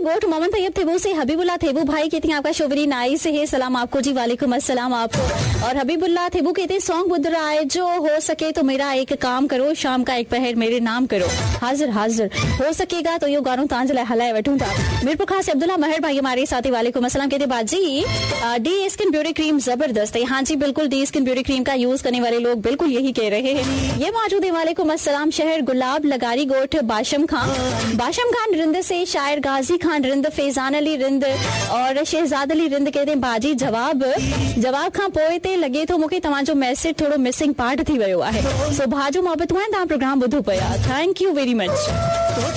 गोठ मोहम्मद तैयब थेबू से हबीबुल्ला थेबू भाई कहते हैं आपका शो वेरी नाइस है, सलाम आपको जी, वालेकुम अस्सलाम आपको। और हबीबुल्ला थेबू कहते हैं सॉन्ग बुद्ध रहा है, जो हो सके तो मेरा एक काम करो, शाम का एक पहर मेरे नाम करो, हाजिर हाजिर हो सकेगा तो यो गानों तांजला हलाए बैठूं था। मीरपुर खास अब्दुल्ला महर भाई हमारे साथी, वालेकुम अस्सलाम कहते बाजी डी स्किन ब्यूटी क्रीम जबरदस्त है। हाँ जी बिल्कुल, डी स्किन ब्यूटी क्रीम का यूज करने वाले लोग बिल्कुल यही कह रहे हैं। ये मौजूद है, वालेकुम अस्सलाम शहर गुलाब लगारी गोठ बाशम खान रिंद से, शायर गाजी खान रिंद, फैजान अली रिंद और शहजाद अली रिंद कहते हैं बाजी जवाब खां पोए ते लगे थो मूंखे तव्हांजो मैसेज थोड़ो मिसिंग पार्ट थी वियो आहे, सो भाजो मोहबत हुआ तव्हां प्रोग्राम ॿुधो पिया, थैंक यू वेरी मच।